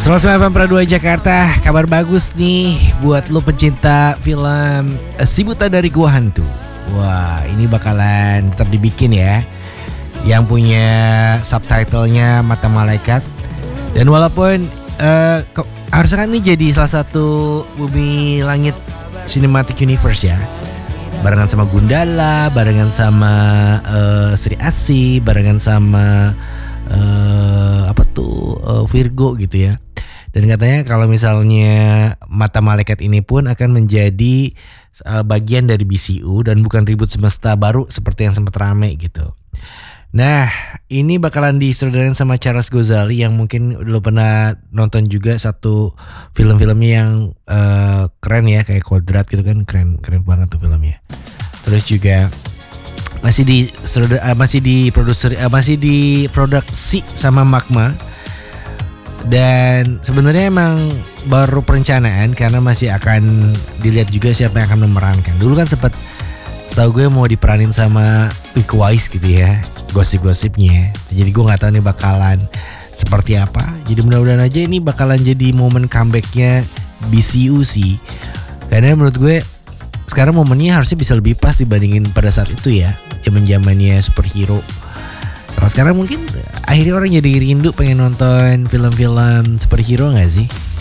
105 FM Jakarta, kabar bagus nih buat lo pencinta film Si Buta dari Gua Hantu. Wah, ini bakalan tetap dibikin ya, yang punya subtitlenya Mata Malaikat. Dan walaupun harusnya kan ini jadi salah satu Bumi Langit Cinematic Universe ya, barengan sama Gundala, barengan sama Sri Asih, barengan sama Virgo gitu ya. Dan katanya kalau misalnya Mata Malaikat ini pun akan menjadi bagian dari BCU dan bukan reboot semesta baru seperti yang sempat rame gitu. Nah, ini bakalan disutradarain sama Charles Ghazali yang mungkin udah pernah nonton juga satu film-filmnya yang keren ya, kayak Kodrat gitu kan, keren banget tuh filmnya. Terus juga masih diproduksi sama Magma. Dan sebenarnya emang baru perencanaan karena masih akan dilihat juga siapa yang akan memerankan. Dulu kan sempat setahu gue mau diperanin sama Iko Uwais gitu ya, gosip-gosipnya. Jadi gue nggak tahu nih bakalan seperti apa. Jadi mudah-mudahan aja ini bakalan jadi momen comebacknya BCU sih. Karena menurut gue sekarang momennya harusnya bisa lebih pas dibandingin pada saat itu ya, zaman-zamannya superhero. Kalau sekarang mungkin akhirnya orang jadi rindu pengen nonton film-film superhero gak sih?